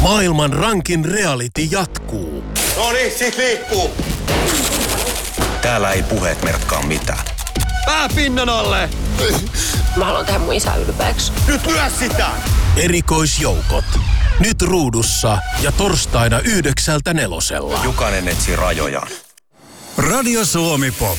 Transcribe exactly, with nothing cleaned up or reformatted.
Maailman rankin reality jatkuu. Noniin, sit liikkuu. Täällä ei puheet merkkaa mitään. Pää pinnan alle! Mä haluan tehdä mun isä ylpeäksi. Nyt lyö sitä! Erikoisjoukot. Nyt ruudussa ja torstaina yhdeksältä nelosella. Jokainen etsii rajojaan. Radio Suomi Pop.